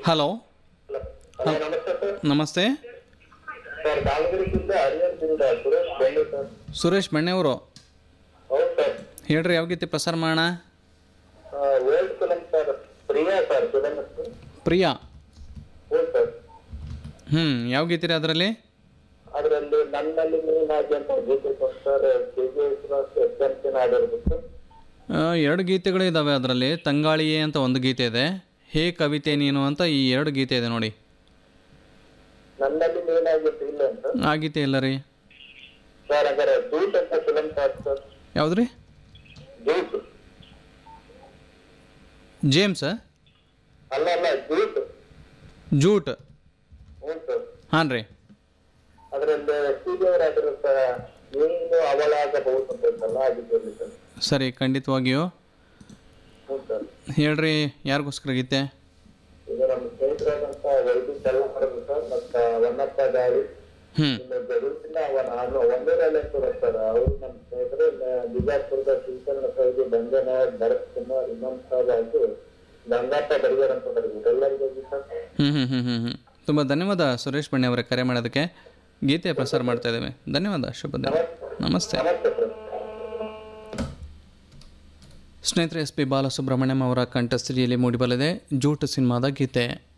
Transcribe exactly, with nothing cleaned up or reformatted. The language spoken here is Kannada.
ಹಲೋ ಹಲೋ ನಮಸ್ತೆ ಸರ್. ನಮಸ್ತೆ ಸರ್ ದಾವಣಗೆರೆಯಿಂದ ಹರಿಹರದಿಂದ ಸುರೇಶ್ ಬೆಳ್ಳಿ ಸರ್. ಸುರೇಶ್ ಬೆಣ್ಣೆಯವರು ಹೌದು ಸರ್. ಹೇಳ್ರಿ ಯಾವ ಗೀತೆ ಪ್ರಸಾರ ಮಾಡೋಣ? Old film sir. Priya sir film ಹೆಸರು. ಪ್ರಿಯಾ. ಹೌದು ಸರ್. ಹ್ಞೂ ಯಾವ ಗೀತೆ ರೀ ಅದರಲ್ಲಿ? ಅದರಲ್ಲಿ ನನ್ನಲ್ಲಿ ನೀನಾಗಿ ಅಂತ ಗೀತೆ sir. K G Yesudas S M C ಹಾಡಿರೋದು sir. ಎರಡು ಗೀತೆಗಳು ಇದ್ದಾವೆ ಅದರಲ್ಲಿ. ತಂಗಾಳಿಯೇ ಅಂತ ಒಂದು ಗೀತೆ ಇದೆ, ಹೇ ಕವಿತೆ ನೀನು ಅಂತ ಈ ಎರಡು ಗೀತೆ ಇದೆ ನೋಡಿ. ನನ್ನಲ್ಲಿ ನೀನಾಗಿ ಇಲ್ಲ ಅಂತ ಆ ಗೀತೆ ಇಲ್ಲ ರೀ ಸರ್. ಹಾಗಾದ್ರೆ ಜೂಟ್ ಅಂತ ಫಿಲಮ್ ಸರ್. ಸರ್ ಯಾವ್ದು ರೀ? Jute James? ಅಲ್ಲ ಅಲ್ಲ ಜೂಟ್. ಜೂಟ್. ಹ್ಞೂ ಸರ್. ಹಾಂ ರೀ. ಅದರಲ್ಲಿ ಎಸ್ ಟಿ ಜಿ ಅವರು ಆಗಿರೋ ಸರ್. ನೀನು ಅವಳಾಗಬಹುದು ಅಂತ ಇರ್ತಲ್ಲ ಆ ಗೀತೆಯಲ್ಲಿ ಸರ್. ಸರಿ, ಖಂಡಿತವಾಗಿಯೂ ಹ್ಞೂ ಸರ್. ಹೇಳ್ರಿ ಯಾರಿಗೋಸ್ಕರ ಗೀತೆ? ಈಗ ನಮ್ಮ ಸ್ನೇಹಿತರಾದಂತ ವೈದ್ಯ ಚಲಪಡದು ಸರ್, ಮತ್ತ ವನ್ನಪ್ಪ ಗಾಳಿ, ಹ್ಞೂ ಇನ್ನು ಜಗತ್ತಿನ ಅವನ ಒಂದೂರಲ್ಲಿ ಸರ್. ಅವರು ನಮ್ಮ ಸ್ನೇಹಿತರು. ಬಿಜಾಪುರದ ಶ್ರೀಕರಣ ಸೌದಿ ಬಂದೇನಾಯಕ್ ಭರತ್ ಕುಮಾರ್ ಇಮಾಮ್ ಸಾಬ್ ಹಾಗೂ ಗಂಗಾಪ್ಪ ಬಡಿಗರ್ ಅಂತ ಬರೀ ಎಲ್ಲರಿಗೂ ಸರ್. ಹ್ಞೂ ಹ್ಞೂ ಹ್ಞೂ ಹ್ಞೂ ಹ್ಞೂ ತುಂಬ ಧನ್ಯವಾದ ಸುರೇಶ್ ಬಣ್ಣೆ ಅವರೇ ಕರೆ ಮಾಡೋದಕ್ಕೆ. ಗೀತೆ ಪ್ರಸಾರ ಮಾಡ್ತಾ ಇದ್ದೇವೆ. ಧನ್ಯವಾದ. ಶುಭ ದಿನ. ನಮಸ್ತೆ. ನಮಸ್ತೆ ಸರ್. ಸ್ನೇಹಿತರೆ, ಎಸ್ ಪಿ ಬಾಲಸುಬ್ರಹ್ಮಣ್ಯಂ ಅವರ ಕಂಠಸ್ಥಿತಿಯಲ್ಲಿ ಮೂಡಿಬರಲಿದೆ ಜೂಟ್ ಸಿನಿಮಾದ ಗೀತೆ.